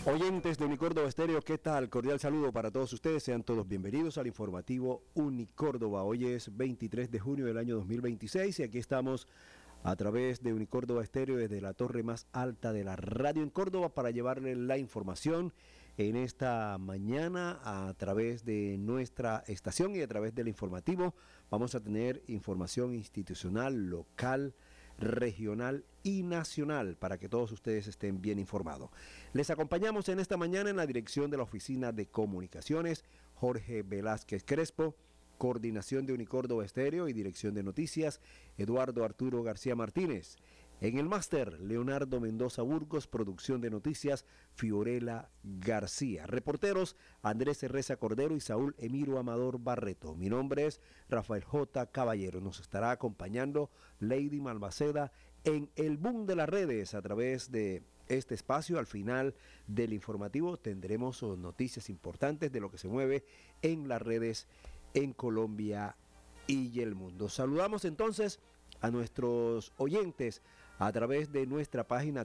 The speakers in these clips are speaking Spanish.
Oyentes de Unicórdoba Estéreo, ¿qué tal? Cordial saludo para todos ustedes. Sean todos bienvenidos al informativo Unicórdoba. Hoy es 23 de junio del año 2026 y aquí estamos a través de Unicórdoba Estéreo desde la torre más alta de la radio en Córdoba para llevarle la información en esta mañana a través de nuestra estación y a través del informativo. Vamos a tener información institucional, local, regional y nacional para que todos ustedes estén bien informados. Les acompañamos en esta mañana en la dirección de la Oficina de Comunicaciones, Jorge Velázquez Crespo, coordinación de Unicórdoba Estéreo y dirección de noticias, Eduardo Arturo García Martínez. En el máster, Leonardo Mendoza Burgos, producción de noticias, Fiorella García. Reporteros, Andrés Cerreza Cordero y Saúl Emiro Amador Barreto. Mi nombre es Rafael J. Caballero. Nos estará acompañando Lady Malvaceda en el boom de las redes a través de este espacio. Al final del informativo tendremos noticias importantes de lo que se mueve en las redes en Colombia y el mundo. Saludamos entonces a nuestros oyentes a través de nuestra página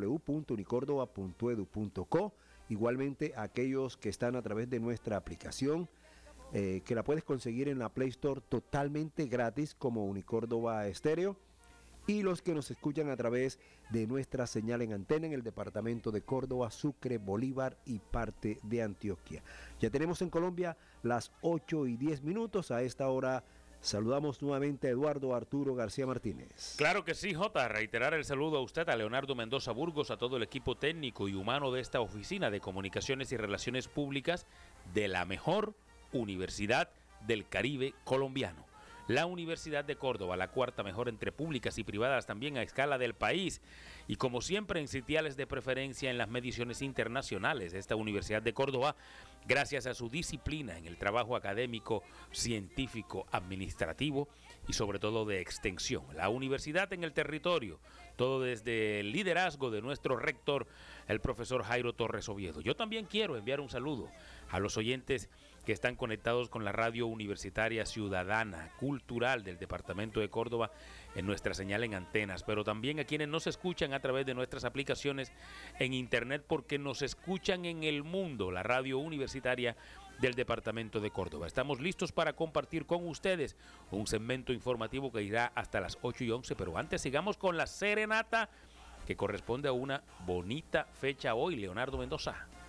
www.unicórdoba.edu.co, igualmente a aquellos que están a través de nuestra aplicación, que la puedes conseguir en la Play Store totalmente gratis como Unicórdoba Estéreo, y los que nos escuchan a través de nuestra señal en antena en el departamento de Córdoba, Sucre, Bolívar y parte de Antioquia. Ya tenemos en Colombia las 8:10. A esta hora saludamos nuevamente a Eduardo Arturo García Martínez. Claro que sí, Jota. Reiterar el saludo a usted, a Leonardo Mendoza Burgos, a todo el equipo técnico y humano de esta Oficina de Comunicaciones y Relaciones Públicas de la mejor universidad del Caribe colombiano. La Universidad de Córdoba, la cuarta mejor entre públicas y privadas también a escala del país. Y como siempre en sitiales de preferencia en las mediciones internacionales, esta Universidad de Córdoba, gracias a su disciplina en el trabajo académico, científico, administrativo y sobre todo de extensión. La universidad en el territorio, todo desde el liderazgo de nuestro rector, el profesor Jairo Torres Oviedo. Yo también quiero enviar un saludo a los oyentes que están conectados con la radio universitaria ciudadana, cultural del departamento de Córdoba en nuestra señal en antenas, pero también a quienes nos escuchan a través de nuestras aplicaciones en internet porque nos escuchan en el mundo, la radio universitaria del departamento de Córdoba. Estamos listos para compartir con ustedes un segmento informativo que irá hasta las 8:11, pero antes sigamos con la serenata que corresponde a una bonita fecha hoy, Leonardo Mendoza.